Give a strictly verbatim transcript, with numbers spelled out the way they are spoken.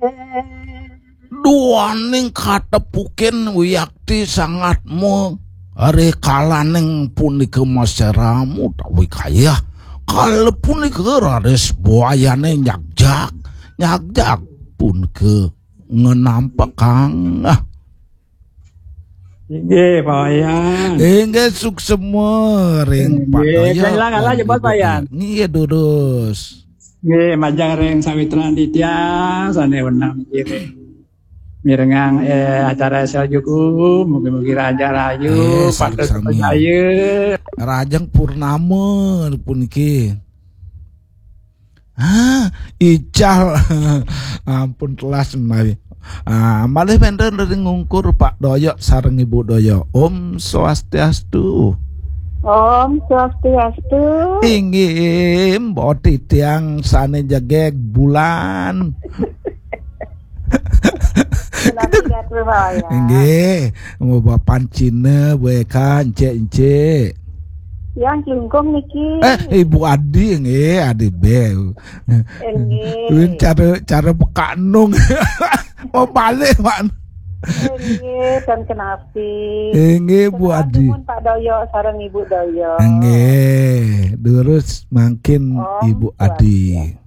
Duaning katepukin wiyakti sangatmu ari kalaning punika maseramu tawi kaya kala punika rares buayane nyagjak nyagjak pun ke ngenampak kang ah. Inggih Pak Wayan. Inggih suksema ring Pak Doyo. Kailang ala jebot Pak Wayan. Nggih durus. Nggih majang ring Sawitra Ditya sane wenang kiri. Mirengang eh, acara Seljuku, mugi-mugi Raja Rayu, Eh, patut sami-sami. percaya. Rajang Purnama puniki. Ah, ical. Ampun telas mari. Ah, malih benten dari ngungkur Pak Doyo sareng Ibu Doyo. Om Swastiastu. Om Swastiastu. Inggih, mbok titiang sane jagek bulan. Nggih, mau bapan Cina buekan encek-encek. Yang jungkung niki. Eh, Ibu Adi nggih, Adi be. Nggih. Cara cara bekanung. Mau balik, Pak. Nggih, dan kenapi. Nggih, Bu Adi. Pak Doyo sareng Ibu Doyo. Nggih, durus makin Om Ibu Adi.